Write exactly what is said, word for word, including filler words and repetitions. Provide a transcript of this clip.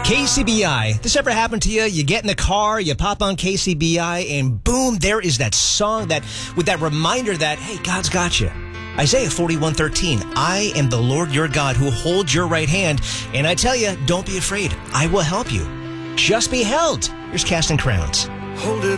K C B I. This ever happened to you? You get in the car, you pop on K C B I, and boom, there is that song that with that reminder that, hey, God's got you. Isaiah forty-one thirteen, I am the Lord your God who holds your right hand, and I tell you, don't be afraid. I will help you. Just be held. Here's Casting Crowns. Hold it